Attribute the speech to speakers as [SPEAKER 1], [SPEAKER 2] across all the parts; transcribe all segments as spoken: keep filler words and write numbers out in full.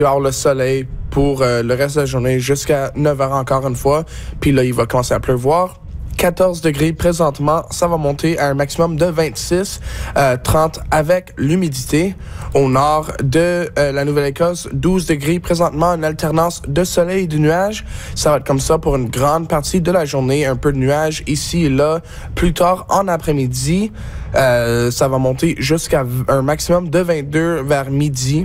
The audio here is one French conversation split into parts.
[SPEAKER 1] Il va y avoir le soleil pour euh, le reste de la journée jusqu'à neuf heures encore une fois. Puis là, il va commencer à pleuvoir. quatorze degrés présentement, ça va monter à un maximum de vingt-six, euh, trente avec l'humidité. Au nord de euh, la Nouvelle-Écosse, douze degrés présentement, une alternance de soleil et de nuages. Ça va être comme ça pour une grande partie de la journée, un peu de nuages ici et là. Plus tard en après-midi, euh, ça va monter jusqu'à un maximum de vingt-deux vers midi.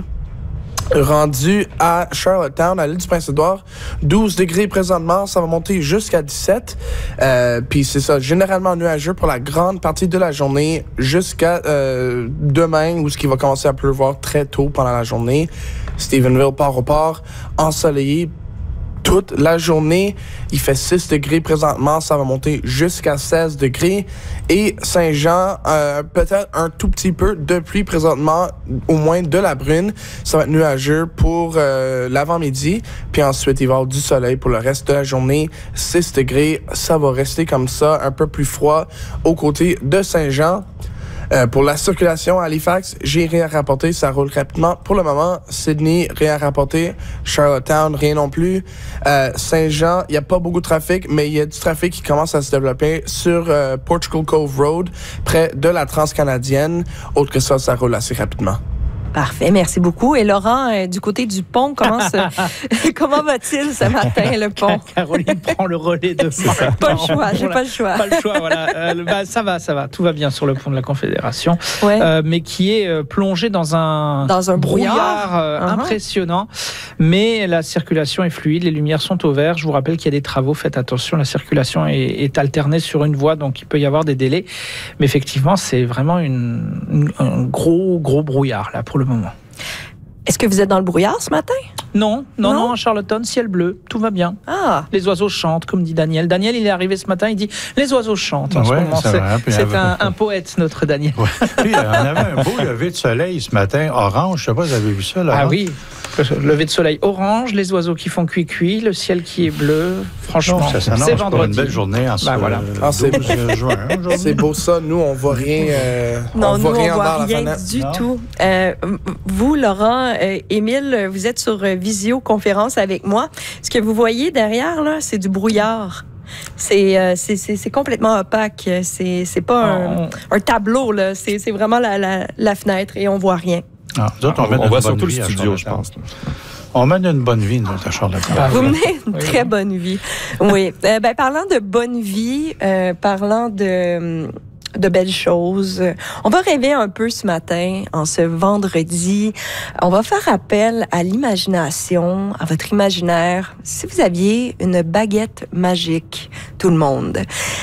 [SPEAKER 1] Rendu à Charlottetown, à l'île du Prince-Édouard, douze degrés présentement, ça va monter jusqu'à dix-sept. Euh, Puis c'est ça, généralement nuageux pour la grande partie de la journée jusqu'à euh, demain, où ce qui va commencer à pleuvoir très tôt pendant la journée. Stephenville, Port-au-Port, ensoleillé toute la journée. Il fait six degrés présentement, ça va monter jusqu'à seize degrés. Et Saint-Jean, euh, peut-être un tout petit peu de pluie présentement, au moins de la brune. Ça va être nuageux pour euh, l'avant-midi. Puis ensuite, il va y avoir du soleil pour le reste de la journée. six degrés, ça va rester comme ça, un peu plus froid aux côtés de Saint-Jean. Euh, pour la circulation à Halifax, j'ai rien à rapporter, ça roule rapidement. Pour le moment, Sydney, rien à rapporter. Charlottetown, rien non plus. Euh, Saint-Jean, il n'y a pas beaucoup de trafic, mais il y a du trafic qui commence à se développer sur euh, Portugal Cove Road, près de la Transcanadienne. Autre que ça, ça roule assez rapidement.
[SPEAKER 2] Parfait, merci beaucoup. Et Laurent, euh, du côté du pont, comment, se... comment va-t-il ce matin, le pont?
[SPEAKER 3] Caroline prend le relais de ça.
[SPEAKER 2] Pas le choix, j'ai pas le choix.
[SPEAKER 3] Pas le choix, voilà. Euh, bah, ça va, ça va. Tout va bien sur le pont de la Confédération,
[SPEAKER 2] ouais.
[SPEAKER 3] euh, mais qui est euh, plongé dans un,
[SPEAKER 2] dans un brouillard,
[SPEAKER 3] brouillard euh, uh-huh. impressionnant. Mais la circulation est fluide, les lumières sont au vert. Je vous rappelle qu'il y a des travaux, faites attention, la circulation est, est alternée sur une voie, donc il peut y avoir des délais. Mais effectivement, c'est vraiment une, une, un gros, gros brouillard, là, pour le moment.
[SPEAKER 2] Est-ce que vous êtes dans le brouillard ce matin?
[SPEAKER 3] Non, non, non, non, à Charlottetown, ciel bleu, tout va bien.
[SPEAKER 2] Ah.
[SPEAKER 3] Les oiseaux chantent, comme dit Daniel. Daniel, il est arrivé ce matin, il dit les oiseaux chantent. En
[SPEAKER 4] ouais,
[SPEAKER 3] ce moment, c'est,
[SPEAKER 4] vrai,
[SPEAKER 3] c'est
[SPEAKER 4] avait...
[SPEAKER 3] un, un poète, notre Daniel.
[SPEAKER 4] Ouais. Puis, on avait un beau lever de soleil ce matin, orange. Je sais pas, vous avez vu ça là?
[SPEAKER 3] Ah oui, lever de soleil orange, les oiseaux qui font cuit-cuit, le ciel qui est bleu. Franchement, non, ça c'est vendredi.
[SPEAKER 4] Pour une belle journée en ce
[SPEAKER 3] bah, voilà.
[SPEAKER 1] ah, c'est
[SPEAKER 4] juin.
[SPEAKER 1] C'est beau ça. Nous, on voit rien. Euh,
[SPEAKER 2] non,
[SPEAKER 1] on
[SPEAKER 2] nous,
[SPEAKER 1] voit rien,
[SPEAKER 2] on voit
[SPEAKER 1] dans
[SPEAKER 2] rien
[SPEAKER 1] la fenêtre.
[SPEAKER 2] du
[SPEAKER 4] non.
[SPEAKER 2] tout. Euh, vous, Laurent, euh, Émile, vous êtes sur euh, visioconférence avec moi. Ce que vous voyez derrière, là, c'est du brouillard. C'est, euh, c'est, c'est, c'est complètement opaque. C'est, c'est pas un, oh. un tableau, là. C'est, c'est vraiment la, la, la fenêtre et on voit rien.
[SPEAKER 4] Ah, autres, on,
[SPEAKER 5] on, on voit surtout le studio, je pense.
[SPEAKER 4] On mène une bonne vie, nous, à Charlottetown.
[SPEAKER 2] Ah, vous menez une oui. très bonne vie. Oui. Euh, ben, parlant de bonne vie, euh, parlant de... de belles choses. On va rêver un peu ce matin, en ce vendredi. On va faire appel à l'imagination, à votre imaginaire. Si vous aviez une baguette magique, tout le monde,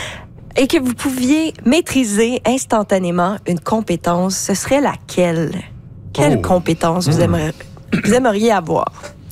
[SPEAKER 2] et que vous pouviez maîtriser instantanément une compétence, ce serait laquelle? Quelle oh. compétence mmh. vous, aimeriez, vous aimeriez avoir?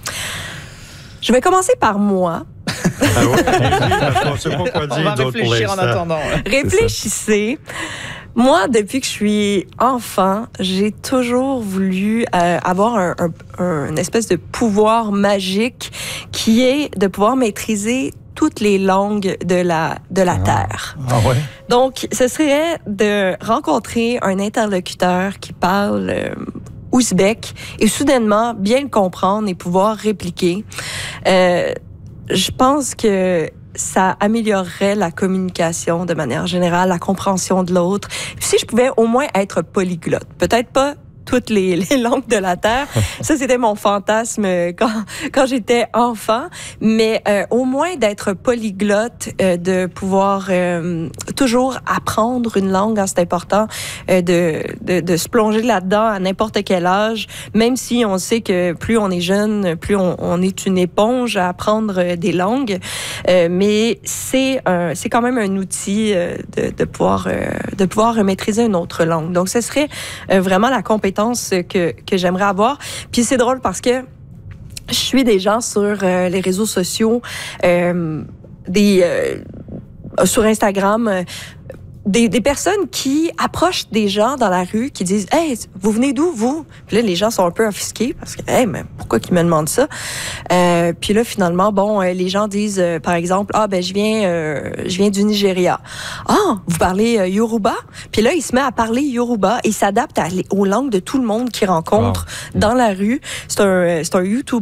[SPEAKER 2] Je vais commencer par moi.
[SPEAKER 4] Ah ouais, on sait pas quoi dire.
[SPEAKER 3] On va réfléchir en attendant.
[SPEAKER 2] Réfléchissez. Moi, depuis que je suis enfant, j'ai toujours voulu euh, avoir un, un, un, une espèce de pouvoir magique qui est de pouvoir maîtriser toutes les langues de la, de la ah. Terre.
[SPEAKER 4] Ah ouais?
[SPEAKER 2] Donc, ce serait de rencontrer un interlocuteur qui parle euh, ouzbek et soudainement bien le comprendre et pouvoir répliquer. Euh, je pense que ça améliorerait la communication de manière générale, la compréhension de l'autre. Puis si je pouvais au moins être polyglotte, peut-être pas toutes les, les langues de la Terre. Ça, c'était mon fantasme quand, quand j'étais enfant. Mais euh, au moins d'être polyglotte, euh, de pouvoir euh, toujours apprendre une langue, hein, c'est important, euh, de, de, de se plonger là-dedans à n'importe quel âge, même si on sait que plus on est jeune, plus on, on est une éponge à apprendre des langues. Euh, mais c'est, un, c'est quand même un outil euh, de, de, pouvoir, euh, de pouvoir maîtriser une autre langue. Donc, ce serait euh, vraiment la compétence que, que j'aimerais avoir. Puis c'est drôle parce que je suis des gens sur euh, les réseaux sociaux, euh, des, euh, sur Instagram, euh, des, des personnes qui approchent des gens dans la rue, qui disent « Hey, vous venez d'où, vous? » Puis là, les gens sont un peu offusqués parce que « Hey, mais pourquoi qu'ils me demandent ça? Euh, » Puis là, finalement, bon, euh, les gens disent, euh, par exemple, « Ah, ben je viens euh, je viens du Nigeria. »« Ah, vous parlez euh, Yoruba? » Puis là, il se met à parler Yoruba et s'adapte à, aux langues de tout le monde qu'il rencontre wow. dans la rue. C'est un, c'est un YouTuber